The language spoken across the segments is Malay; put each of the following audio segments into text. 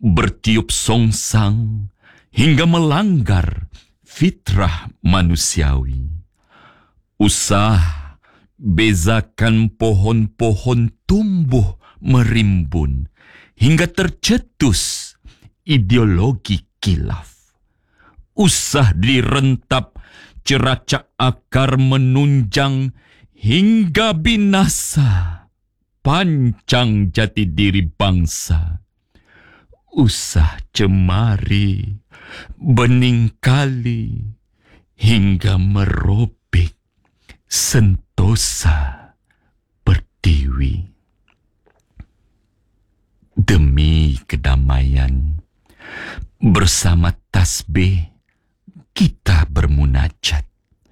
bertiup songsang hingga melanggar fitrah manusiawi. Usah bezakan pohon-pohon tumbuh merimbun hingga tercetus ideologi kilaf. Usah direntap ceracak akar menunjang hingga binasa pancang jati diri bangsa. Usah cemari bening kali hingga merobek sentosa pertiwi. Demi kedamaian, bersama tasbih kita bermunajat.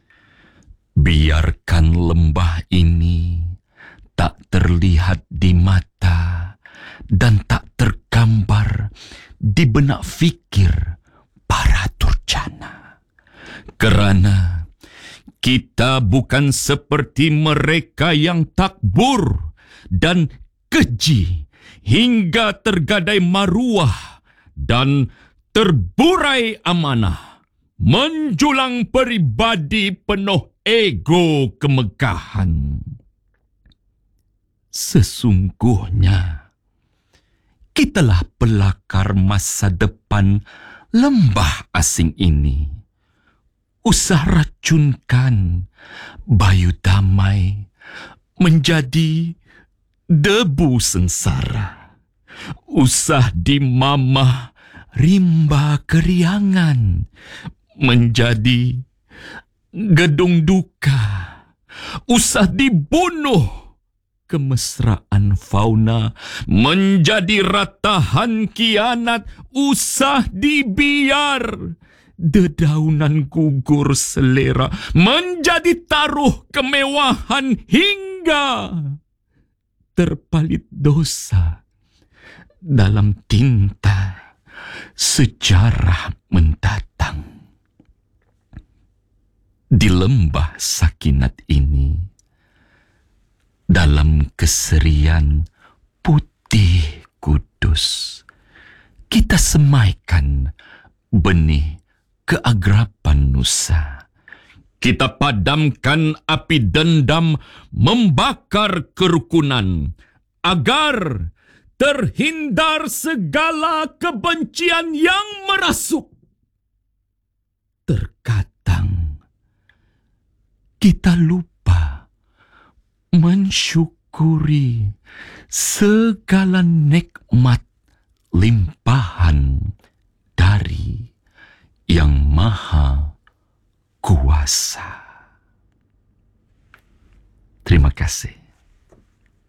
Biarkan lembah ini tak terlihat di mata dan tak tergambar di benak fikir para durjana. Kerana kita bukan seperti mereka yang takbur dan keji hingga tergadai maruah dan terburai amanah, menjulang peribadi penuh ego kemegahan. Sesungguhnya, kitalah pelakar masa depan lembah asing ini. Usah racunkan bayu damai menjadi debu sengsara. Usah dimamah rimba keriangan menjadi gedung duka. Usah dibunuh kemesraan fauna menjadi ratahan kianat. Usah dibiar dedaunan gugur selera menjadi taruh kemewahan hingga terpalit dosa dalam tinta sejarah mendatang. Di lembah Sakinat ini, dalam keserian putih kudus, kita semaikan benih keagrapan nusa. Kita padamkan api dendam membakar kerukunan agar terhindar segala kebencian yang merasuk. Terkadang kita lupa mensyukuri segala nikmat limpahan dari Yang Maha Kuasa. Terima kasih.